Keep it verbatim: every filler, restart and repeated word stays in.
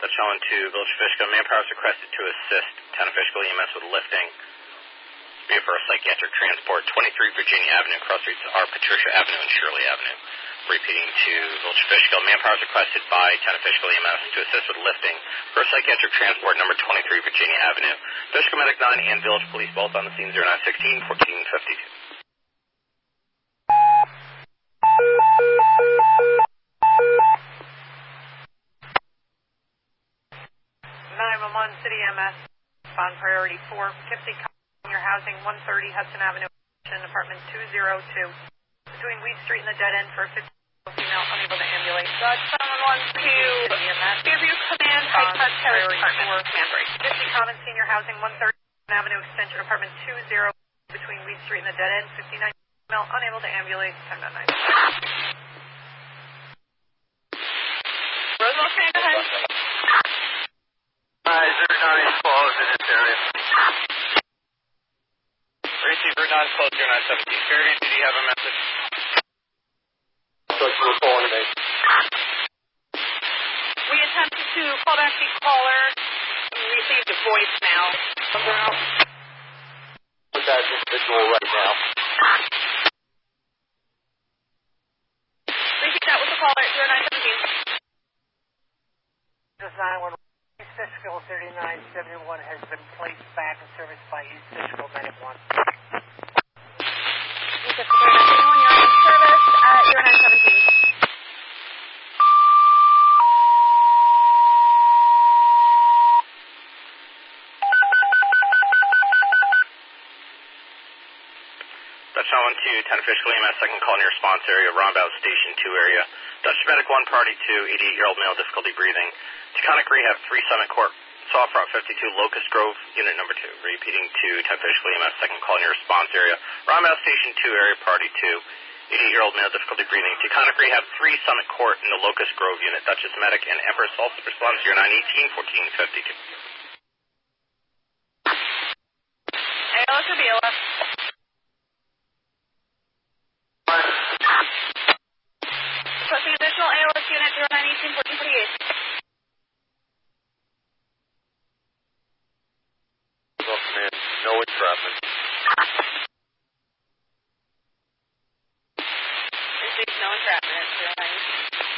That's showing to Village of Fishkill. Manpower is requested to assist Town of Fishkill E M S with lifting via for a psychiatric transport. twenty-three Virginia Avenue, cross streets are Patricia Avenue and Shirley Avenue. Repeating to Village of Fishkill. Manpower is requested by Town of Fishkill E M S to assist with lifting for a psychiatric transport number twenty-three Virginia Avenue. Fishkill Medic nine and Village Police both on the scene. zero nine sixteen fourteen fifty-two. nine one one City M S on priority four, Poughkeepsie, your housing one thirty Hudson Avenue, apartment two oh two, between Weed Street and the dead end for a fifty female unable to ambulate. Dodge seven one two, Fairview Command, High Touch Terrace, Department Command Break. Poughkeepsie Commons Senior Housing one thirty Avenue Extension, apartment two oh, between Weed Street and the dead end, fifty-nine female unable to ambulate, ten nine. Roswell, can I go ahead? Uh, is there nine closed in this area? Receiver nine closed, zero nine seventeen. Fairview, did you have a message? So you were calling me. We attempted to call back the caller. We received a voicemail. With that individual right now. Repeat that with the caller at zero nine seventeen. This is nine one one. East Fishkill thirty-nine seventy-one has been placed back in service by East Fishkill Medic one. East Fishkill thirty-nine seventy-one, you're in service at zero nine seventeen. Dutch one two, Town of Fishkill E M S, second call in your response area, Rombout Station two area. Dutch Medic one, Party two, eighty-eight-year-old male, difficulty breathing. Taconic Rehab three, Summit Court, Soft Route fifty-two, Locust Grove, Unit number two. Repeating to Town of Fishkill E M S, second call in your response area, Rombout Station two area, Party two, eighty-eight-year-old male, difficulty breathing. Taconic Rehab three, Summit Court in the Locust Grove Unit. Dutchess Medic and Empress also respond zero nine eighteen fourteen fifty-two. A L S or B L S? Requesting additional A L S unit zero nine eighteen fourteen forty-eight. Well, command, no traffic.